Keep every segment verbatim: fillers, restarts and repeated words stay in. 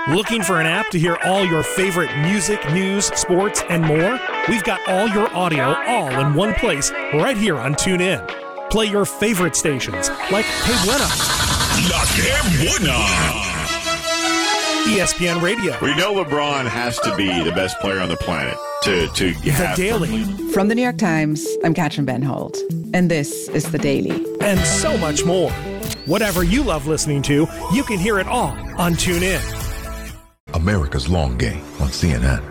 Looking for an app to hear all your favorite music, news, sports, and more? We've got all your audio all in one place right here on TuneIn. Play your favorite stations like Que Buena, La Que Buena, E S P N Radio. We know LeBron has to be the best player on the planet to, to The have Daily. From the New York Times, I'm Katrin Ben Holt, and this is The Daily. And so much more. Whatever you love listening to, you can hear it all on TuneIn. America's Long Game on C N N.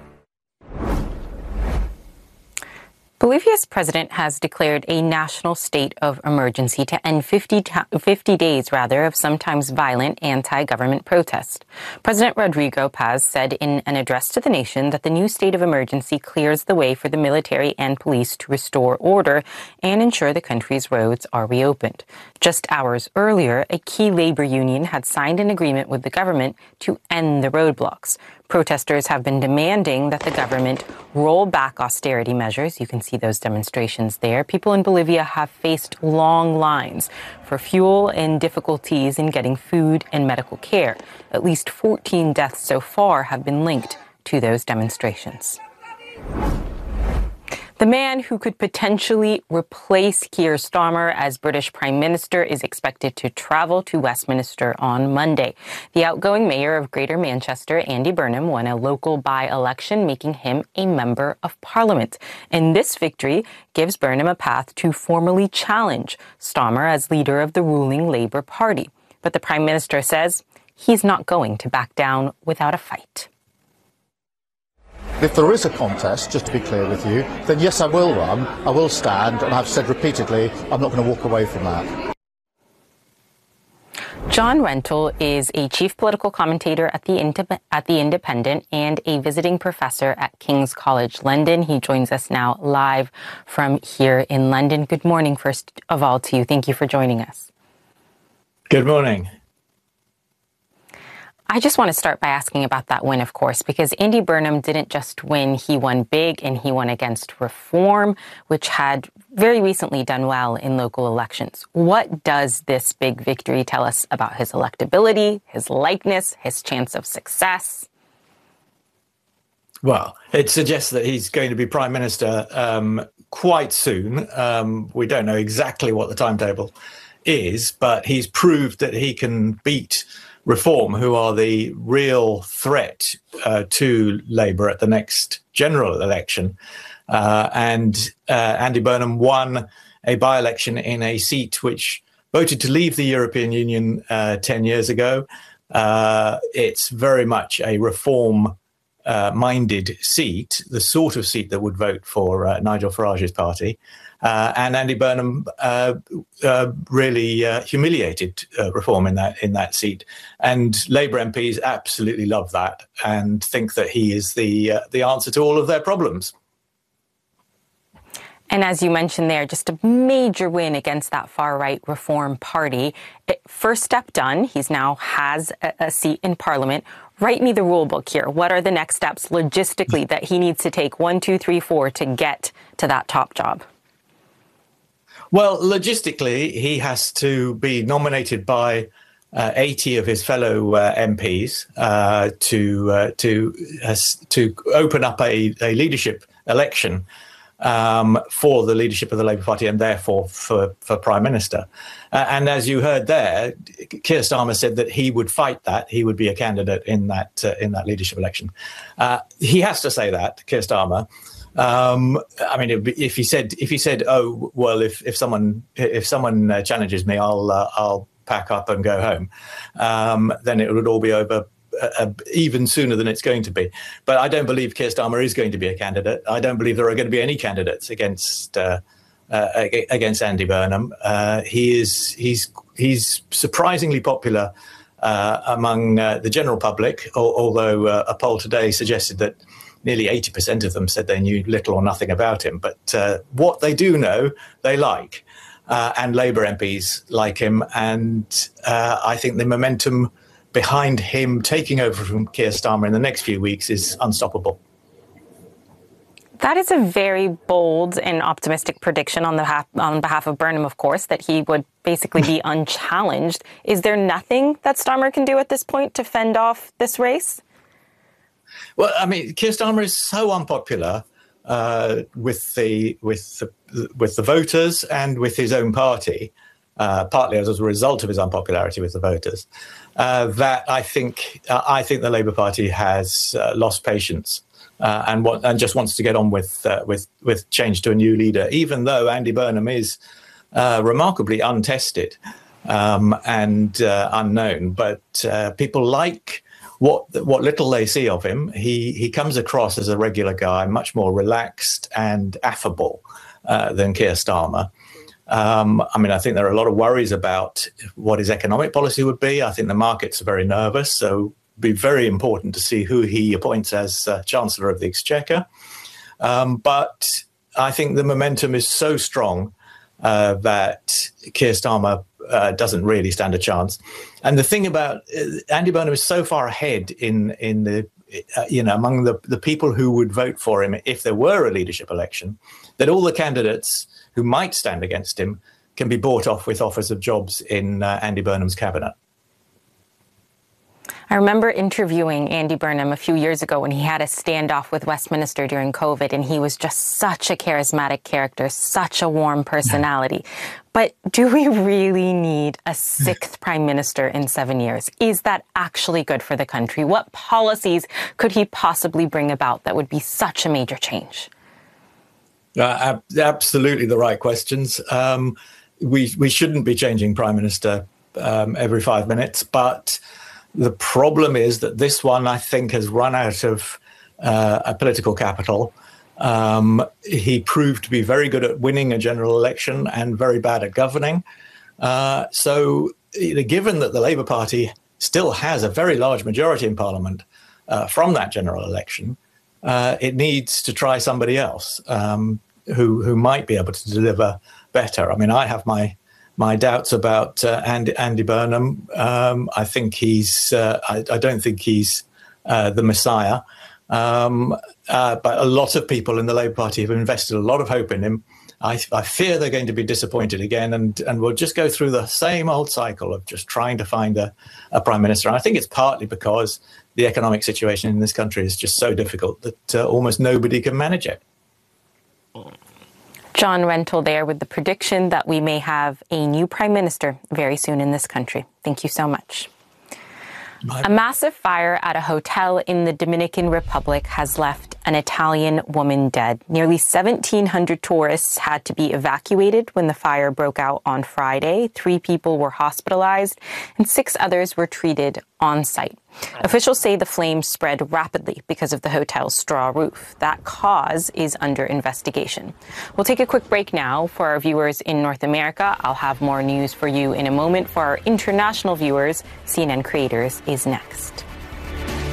Bolivia's president has declared a national state of emergency to end fifty, fifty days rather of sometimes violent anti-government protest. President Rodrigo Paz said in an address to the nation that the new state of emergency clears the way for the military and police to restore order and ensure the country's roads are reopened. Just hours earlier, a key labor union had signed an agreement with the government to end the roadblocks. Protesters have been demanding that the government roll back austerity measures. You can see those demonstrations there. People in Bolivia have faced long lines for fuel and difficulties in getting food and medical care. At least fourteen deaths so far have been linked to those demonstrations. The man who could potentially replace Keir Starmer as British Prime Minister is expected to travel to Westminster on Monday. The outgoing mayor of Greater Manchester, Andy Burnham, won a local by-election, making him a Member of Parliament. And this victory gives Burnham a path to formally challenge Starmer as leader of the ruling Labour Party. But the Prime Minister says he's not going to back down without a fight. If there is a contest, just to be clear with you, then yes, I will run, I will stand, and I've said repeatedly, I'm not going to walk away from that. John Rentoul is a chief political commentator at the, Indep- at the Independent and a visiting professor at King's College London. He joins us now live from here in London. Good morning, first of all, to you. Thank you for joining us. Good morning. I just want to start by asking about that win, of course, because Andy Burnham didn't just win. He won big, and he won against Reform, which had very recently done well in local elections. What does this big victory tell us about his electability, his likeness, his chance of success? Well, it suggests that he's going to be Prime Minister um, quite soon. Um, we don't know exactly what the timetable is, but he's proved that he can beat Reform, who are the real threat uh, to Labour at the next general election. Uh, and uh, Andy Burnham won a by-election in a seat which voted to leave the European Union uh, ten years ago. Uh, it's very much a reform-minded uh, seat, the sort of seat that would vote for uh, Nigel Farage's party. Uh, and Andy Burnham uh, uh, really uh, humiliated uh, Reform in that in that seat, and Labour M Ps absolutely love that and think that he is the uh, the answer to all of their problems. And as you mentioned there, just a major win against that far-right Reform Party. It, first step done. He's now has a, a seat in Parliament. Write me the rule book here. What are the next steps logistically that he needs to take? One, two, three, four to get to that top job. Well, logistically, he has to be nominated by uh, eighty of his fellow uh, M Ps uh, to uh, to uh, to open up a, a leadership election um, for the leadership of the Labour Party and therefore for, for Prime Minister. Uh, and as you heard there, Keir Starmer said that he would fight that. He would be a candidate in that uh, in that leadership election. Uh, he has to say that, Keir Starmer. Um, I mean, if he said, if he said, "Oh, well, if, if someone if someone uh, challenges me, I'll uh, I'll pack up and go home," um, then it would all be over uh, even sooner than it's going to be. But I don't believe Keir Starmer is going to be a candidate. I don't believe there are going to be any candidates against uh, uh, against Andy Burnham. Uh, he is he's he's surprisingly popular uh, among uh, the general public, although uh, a poll today suggested that nearly eighty percent of them said they knew little or nothing about him. But uh, what they do know, they like. Uh, and Labour M Ps like him. And uh, I think the momentum behind him taking over from Keir Starmer in the next few weeks is unstoppable. That is a very bold and optimistic prediction on, the behalf, on behalf of Burnham, of course, that he would basically be unchallenged. Is there nothing that Starmer can do at this point to fend off this race? Well, I mean, Keir Starmer is so unpopular uh, with the with the with the voters and with his own party, uh, partly as a result of his unpopularity with the voters, uh, that I think uh, I think the Labour Party has uh, lost patience. Uh, and what, and just wants to get on with uh, with with change to a new leader, even though Andy Burnham is uh, remarkably untested um, and uh, unknown. But uh, people like what what little they see of him. He he comes across as a regular guy, much more relaxed and affable uh, than Keir Starmer. Um, I mean, I think there are a lot of worries about what his economic policy would be. I think the markets are very nervous, so be very important to see who he appoints as uh, Chancellor of the Exchequer. Um, but I think the momentum is so strong uh, that Keir Starmer uh, doesn't really stand a chance. And the thing about uh, Andy Burnham is so far ahead in in the uh, you know among the the people who would vote for him if there were a leadership election, that all the candidates who might stand against him can be bought off with offers of jobs in uh, Andy Burnham's cabinet. I remember interviewing Andy Burnham a few years ago when he had a standoff with Westminster during COVID, and he was just such a charismatic character, such a warm personality. But do we really need a sixth prime minister in seven years? Is that actually good for the country? What policies could he possibly bring about that would be such a major change? Uh, ab- absolutely the right questions. Um, we we shouldn't be changing prime minister um, every five minutes, but the problem is that this one, I think, has run out of uh, a political capital. Um, he proved to be very good at winning a general election and very bad at governing. Uh, so, you know, given that the Labour Party still has a very large majority in Parliament uh, from that general election, uh, it needs to try somebody else um, who who might be able to deliver better. I mean, I have my my doubts about uh, Andy, Andy Burnham. Um, I think he's. Uh, I, I don't think he's uh, the Messiah. Um, uh, but a lot of people in the Labour Party have invested a lot of hope in him. I, I fear they're going to be disappointed again, and and we'll just go through the same old cycle of just trying to find a, a prime minister. And I think it's partly because the economic situation in this country is just so difficult that uh, almost nobody can manage it. John Rentoul there with the prediction that we may have a new prime minister very soon in this country. Thank you so much. My- a massive fire at a hotel in the Dominican Republic has left an Italian woman dead. Nearly seventeen hundred tourists had to be evacuated when the fire broke out on Friday. Three people were hospitalized and six others were treated on site. Officials say the flames spread rapidly because of the hotel's straw roof. That cause is under investigation. We'll take a quick break now. For our viewers in North America, I'll have more news for you in a moment. For our international viewers, C N N Creators is next.